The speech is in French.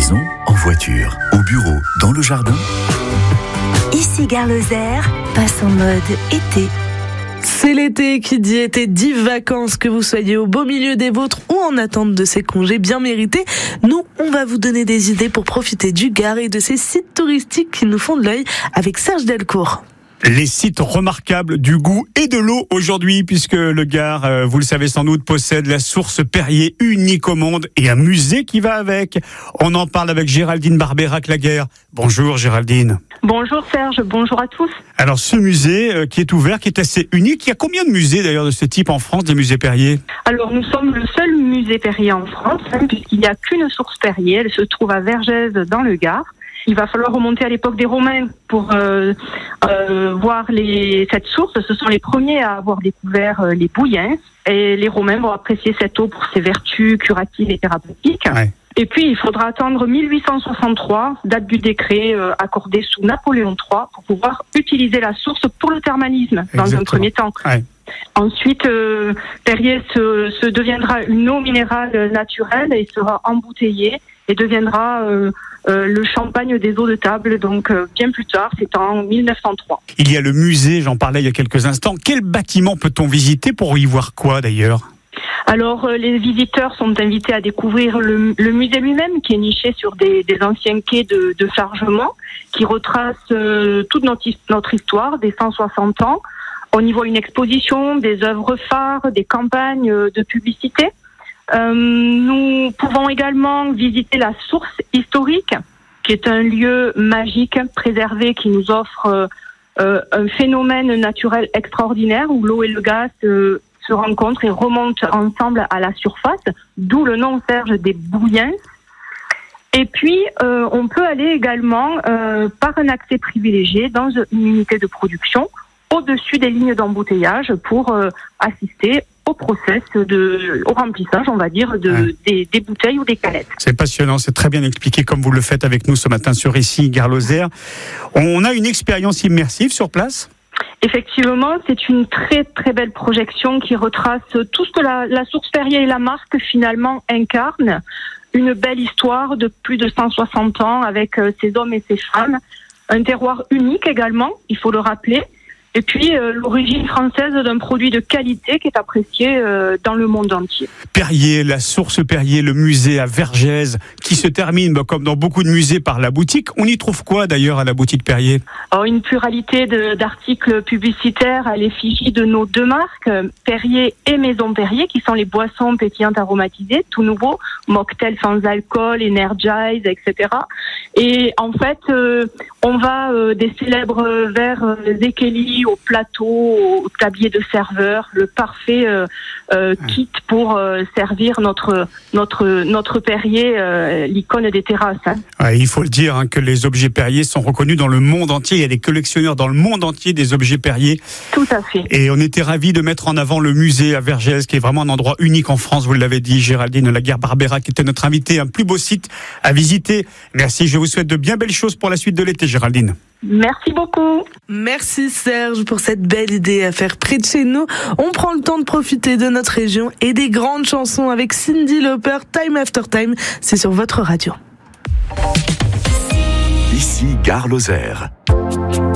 maison, en voiture, au bureau, dans le jardin. Ici Gare Lozère, passe en mode été. C'est l'été, qui dit été dit vacances, que vous soyez au beau milieu des vôtres ou en attente de ces congés bien mérités. Nous, on va vous donner des idées pour profiter du Gard et de ces sites touristiques qui nous font de l'œil avec Serge Delcourt. Les sites remarquables du goût et de l'eau aujourd'hui, puisque le Gard, vous le savez sans doute, possède la source Perrier, unique au monde, et un musée qui va avec. On en parle avec Géraldine Barbeyrac-Laguerre. Bonjour Géraldine. Bonjour Serge, bonjour à tous. Alors ce musée qui est ouvert, qui est assez unique, il y a combien de musées d'ailleurs de ce type en France, des musées Perrier ? Alors nous sommes le seul musée Perrier en France, puisqu'il n'y a qu'une source Perrier, elle se trouve à Vergès dans le Gard. Il va falloir remonter à l'époque des Romains pour voir cette source. Ce sont les premiers à avoir découvert les bouillins. Et les Romains vont apprécier cette eau pour ses vertus curatives et thérapeutiques. Ouais. Et puis, il faudra attendre 1863, date du décret accordé sous Napoléon III, pour pouvoir utiliser la source pour le thermalisme, dans un premier temps. Ouais. Ensuite, Perrier se deviendra une eau minérale naturelle et sera embouteillée et deviendra le champagne des eaux de table, donc bien plus tard, c'est en 1903. Il y a le musée, j'en parlais il y a quelques instants. Quel bâtiment peut-on visiter pour y voir quoi d'ailleurs ? Alors, les visiteurs sont invités à découvrir le musée lui-même, qui est niché sur des anciens quais de chargement, qui retrace toute notre histoire des 160 ans. On y voit une exposition, des œuvres phares, des campagnes de publicité. Nous pouvons également visiter la source historique, qui est un lieu magique, préservé, qui nous offre un phénomène naturel extraordinaire, où l'eau et le gaz se rencontrent et remontent ensemble à la surface, d'où le nom Serge des bouillins. Et puis, on peut aller également, par un accès privilégié, dans une unité de production, au-dessus des lignes d'embouteillage, pour assister au process au remplissage, on va dire, des bouteilles ou des canettes. C'est passionnant, c'est très bien expliqué comme vous le faites avec nous ce matin sur ici Gare Lozère. On a une expérience immersive sur place ? Effectivement, c'est une très très belle projection qui retrace tout ce que la source Perrier et la marque finalement incarnent. Une belle histoire de plus de 160 ans avec ces hommes et ces femmes. Un terroir unique également, il faut le rappeler. Et puis l'origine française d'un produit de qualité qui est apprécié dans le monde entier. Perrier, la source Perrier, le musée à Vergès, qui se termine comme dans beaucoup de musées par la boutique. On y trouve quoi d'ailleurs à la boutique Perrier ? Alors, une pluralité d'articles publicitaires à l'effigie de nos deux marques, Perrier et Maison Perrier, qui sont les boissons pétillantes aromatisées, tout nouveau, mocktail sans alcool, Energize, etc. Et en fait, on va des célèbres verres Zekeli au plateau, au tablier de serveur, le parfait kit pour servir notre Perrier, l'icône des terrasses. Ouais, il faut le dire que les objets Perrier sont reconnus dans le monde entier. Il y a des collectionneurs dans le monde entier des objets Perrier. Tout à fait. Et on était ravis de mettre en avant le musée à Vergès, qui est vraiment un endroit unique en France. Vous l'avez dit, Géraldine Laguerre-Barbeyrac, qui était notre invitée. Un plus beau site à visiter. Merci. Je vous souhaite de bien belles choses pour la suite de l'été, Géraldine. Merci beaucoup. Merci Serge pour cette belle idée à faire près de chez nous. On prend le temps de profiter de notre région et des grandes chansons avec Cyndi Lauper, Time After Time. C'est sur votre radio. Ici Gare Lozère.